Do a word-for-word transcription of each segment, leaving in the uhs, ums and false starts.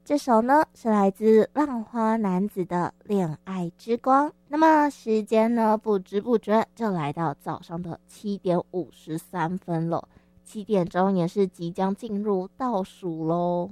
这首呢是来自浪花男子的《恋爱之光》。那么时间呢不知不觉就来到早上的七点五十三分了，七点钟也是即将进入倒数咯。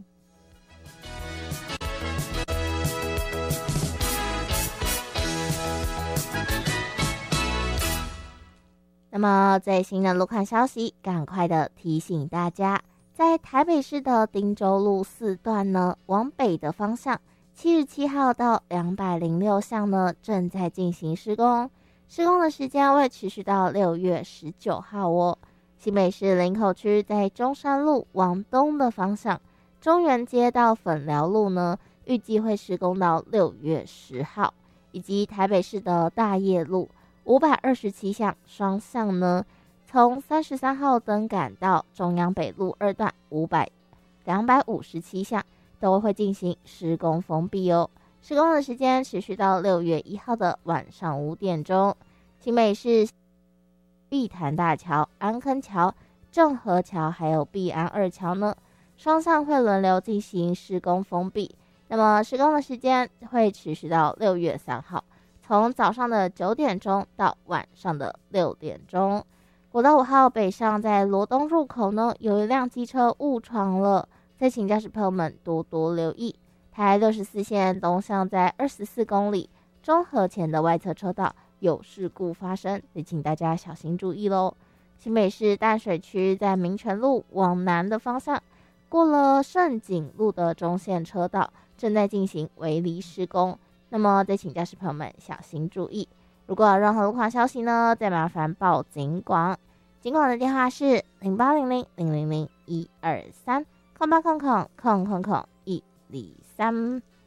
那么最新的路况消息，赶快的提醒大家，在台北市的汀州路四段呢，往北的方向，七十七号到两百零六巷呢正在进行施工，施工的时间会持续到六月十九号哦。新北市林口区在中山路往东的方向，中原街到粉寮路呢，预计会施工到六月十号，以及台北市的大业路五百二十七巷双向呢，从三十三号登赶到中央北路二段五百两百五十七巷都会进行施工封闭哦。施工的时间持续到六月一号的晚上五点钟。新北市碧潭大桥、安坑桥、正和桥还有碧安二桥呢，双向会轮流进行施工封闭。那么施工的时间会持续到六月三号。从早上的九点钟到晚上的六点钟。国道五号北上在罗东入口呢，有一辆机车误闯了，再请驾驶朋友们多多留意。台六十四线东向在二十四公里中和前的外侧车道有事故发生，也请大家小心注意咯。新北市淡水区在民权路往南的方向，过了盛景路的中线车道正在进行围篱施工，那么再请驾驶朋友们小心注意。如果有任何路况消息呢，再麻烦报警广。警广的电话是零八零零零零零一二三空八空空空空空一二三。